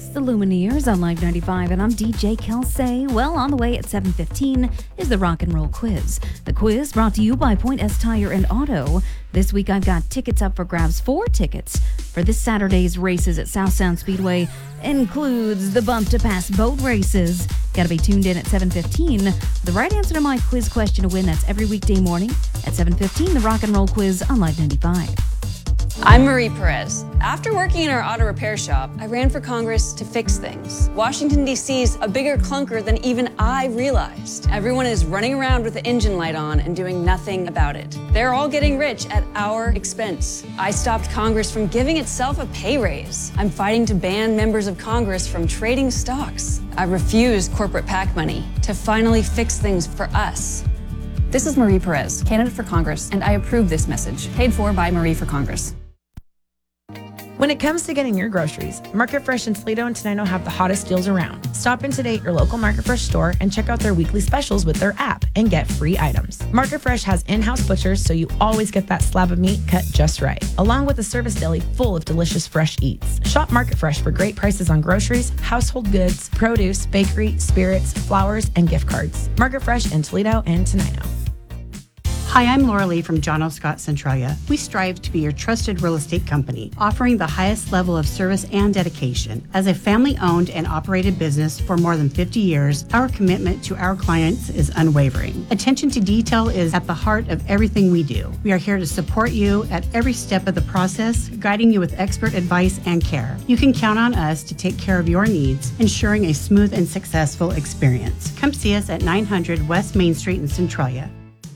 the Lumineers on Live 95, and I'm DJ Kelsey. Well, on the way at 7:15 is the Rock and Roll Quiz. The quiz brought to you by Point S Tire and Auto. This week I've got tickets up for grabs. 4 tickets for this Saturday's races at South Sound Speedway. Includes the Bump to Pass boat races. Got to be tuned in at 7:15. The right answer to my quiz question to win. That's every weekday morning at 7:15. The Rock and Roll Quiz on Live 95. I'm Marie Perez. After working in our auto repair shop, I ran for Congress to fix things. Washington, D.C.'s a bigger clunker than even I realized. Everyone is running around with the engine light on and doing nothing about it. They're all getting rich at our expense. I stopped Congress from giving itself a pay raise. I'm fighting to ban members of Congress from trading stocks. I refuse corporate PAC money to finally fix things for us. This is Marie Perez, candidate for Congress, and I approve this message. Paid for by Marie for Congress. When it comes to getting your groceries, Market Fresh in Toledo and Tenino have the hottest deals around. Stop in today at your local Market Fresh store and check out their weekly specials with their app and get free items. Market Fresh has in-house butchers, so you always get that slab of meat cut just right, along with a service deli full of delicious fresh eats. Shop Market Fresh for great prices on groceries, household goods, produce, bakery, spirits, flowers, and gift cards. Market Fresh in Toledo and Tenino. Hi, I'm Laura Lee from John O. Scott Centralia. We strive to be your trusted real estate company, offering the highest level of service and dedication. As a family-owned and operated business for more than 50 years, our commitment to our clients is unwavering. Attention to detail is at the heart of everything we do. We are here to support you at every step of the process, guiding you with expert advice and care. You can count on us to take care of your needs, ensuring a smooth and successful experience. Come see us at 900 West Main Street in Centralia.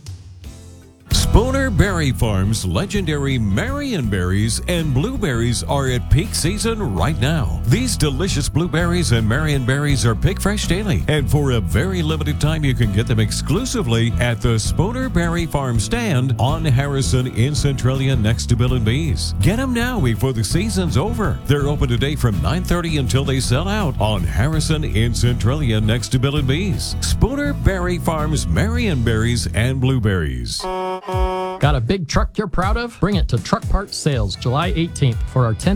Spooner Berry Farm's legendary Marion berries and blueberries are at peak season right now. These delicious blueberries and Marion berries are pick fresh daily, and for a very limited time you can get them exclusively at the Spooner Berry Farm stand on Harrison in Centralia next to Bill and Bees. Get them now before the season's over. They're open today from 9:30 until they sell out on Harrison in Centralia next to Bill and Bees. Spooner Berry Farm's Marion berries and blueberries. Got a big truck you're proud of? Bring it to Truck Parts Sales July 18th for our 10th